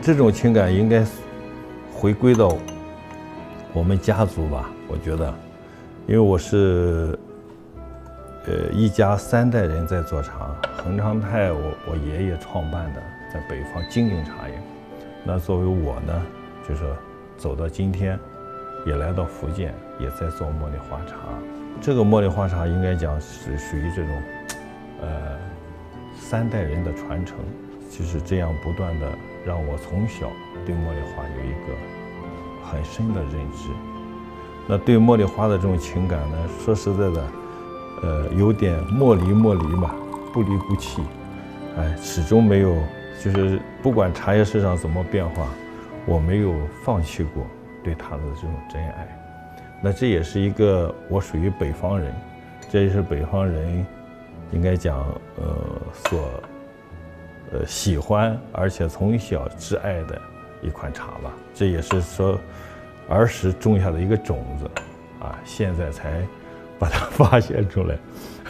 这种情感应该回归到我们家族吧，我觉得，因为我是一家3代人在做茶，恒昌泰我爷爷创办的，在北方经营茶叶。那作为我呢，就是走到今天，也来到福建，也在做茉莉花茶。这个茉莉花茶应该讲是属于这种3代人的传承，就是这样不断的让我从小对茉莉花有一个很深的认知。那对茉莉花的这种情感呢，说实在的，有点莫离嘛，不离不弃，始终没有，就是不管茶叶市场怎么变化，我没有放弃过对它的这种真爱。那这也是一个我属于北方人，这也是北方人应该讲所喜欢而且从小挚爱的一款茶吧。这也是说儿时种下的一个种子啊，现在才把它发现出来。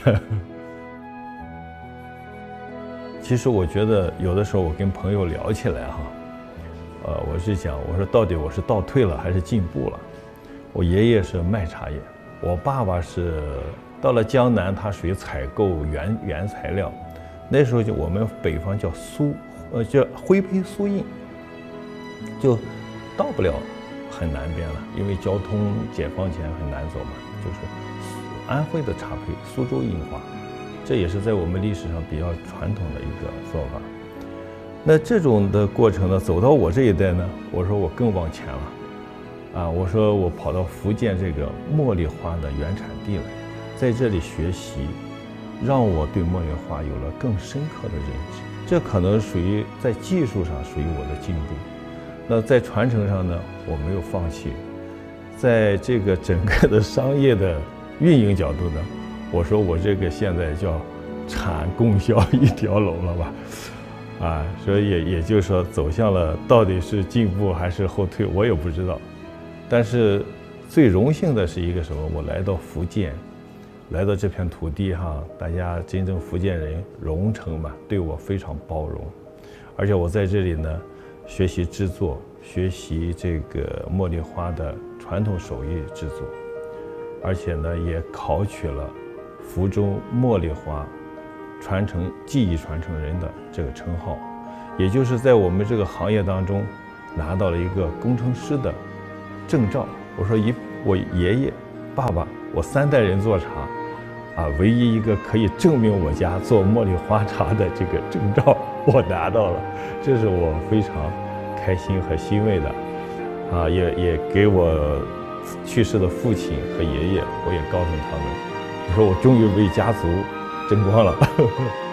其实我觉得有的时候我跟朋友聊起来哈，我是讲，我说到底我是倒退了还是进步了？我爷爷是卖茶叶，我爸爸是到了江南，他属于采购原材料。那时候就我们北方叫叫灰胚酥印，就到不了很南边了，因为交通解放前很难走嘛。就是安徽的茶胚苏州印花，这也是在我们历史上比较传统的一个做法。那这种的过程呢，走到我这一代呢，我说我更往前了。我说我跑到福建这个茉莉花的原产地来，在这里学习，让我对茉莉花有了更深刻的认知。这可能属于在技术上属于我的进步，那在传承上呢，我没有放弃。在这个整个的商业的运营角度呢，我说我这个现在叫产供销一条龙了吧，所以也就是说走向了到底是进步还是后退，我也不知道。但是最荣幸的是一个什么？我来到福建，来到这片土地哈，大家真正福建人蓉城嘛，对我非常包容，而且我在这里呢，学习制作，学习这个茉莉花的传统手艺制作，而且呢，也考取了福州茉莉花技艺传承人的这个称号，也就是在我们这个行业当中拿到了一个工程师的证照。我说我爷爷、爸爸，我3代人做茶，唯一一个可以证明我家做茉莉花茶的这个证照，我拿到了，这是我非常开心和欣慰的，也给我去世的父亲和爷爷，我也告诉他们，我说我终于为家族争光了。